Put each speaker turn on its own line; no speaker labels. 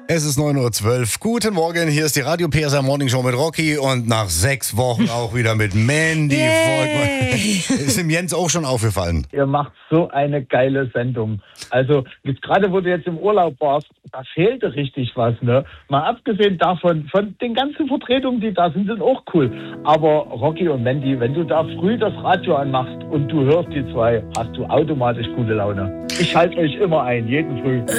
Es ist 9:12 Uhr. Guten Morgen, hier ist die Radio PSR Morning Show mit Rocky und nach 6 Wochen auch wieder mit Mandy. Ist dem Jens auch schon aufgefallen?
Ihr macht so eine geile Sendung. Also gerade wo du jetzt im Urlaub warst, da fehlte richtig was, ne? Mal abgesehen davon, von den ganzen Vertretungen, die da sind auch cool. Aber Rocky und Mandy, wenn du da früh das Radio anmachst und du hörst die zwei, hast du automatisch gute Laune. Ich halte euch immer ein, jeden Früh.